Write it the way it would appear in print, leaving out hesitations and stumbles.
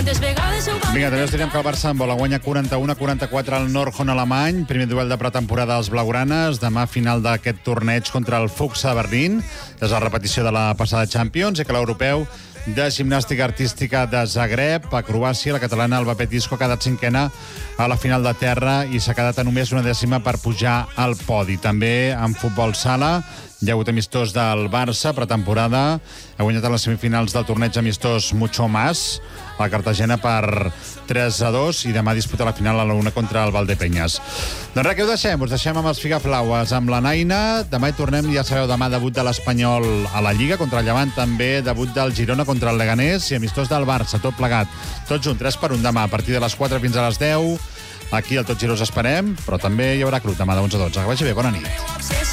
Vinga, també us direm que el Barça en bola guanya 41-44 al Nordhorn alemany. Primer duel de pretemporada dels blaugranes. Demà final d'aquest torneig contra el Fuchs de Berlín. És la repetició de la passada Champions. I que l'europeu de gimnàstica artística de Zagreb a Croàcia, la catalana Alba Petisco ha quedat cinquena a la final de terra i s'ha quedat a només una dècima per pujar al podi. També en futbol sala hi ha hagut amistós del Barça, pretemporada. Ha guanyat a les semifinals del torneig amistós Mucho Más, a Cartagena per 3-2 i demà disputa la final a la 1 contra el Valdepeñas. Doncs res, què us deixem amb els Figaflaues, amb la Naina. Demà hi tornem, ja sabeu, demà debut de l'Espanyol a la Lliga contra el Llevant, també debut del Girona contra el Leganés i amistós del Barça, tot plegat. Tot junt, 3-1 demà, a partir de les 4 fins a les 10. Aquí al Tot Gira us esperem, però també hi haurà club demà de 11 a 12. Que vagi bé, bona nit.